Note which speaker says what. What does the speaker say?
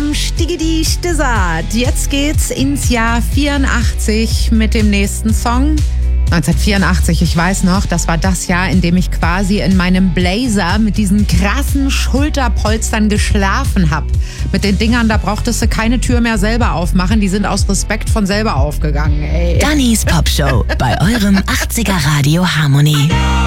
Speaker 1: am Stigedi Stissat. Jetzt geht's ins Jahr 84 mit dem nächsten Song. 1984, ich weiß noch, das war das Jahr, in dem ich quasi in meinem Blazer mit diesen krassen Schulterpolstern geschlafen habe. Mit den Dingern, da brauchtest du keine Tür mehr selber aufmachen, die sind aus Respekt von selber aufgegangen, ey.
Speaker 2: Dannys Popshow bei eurem 80er Radio Harmony.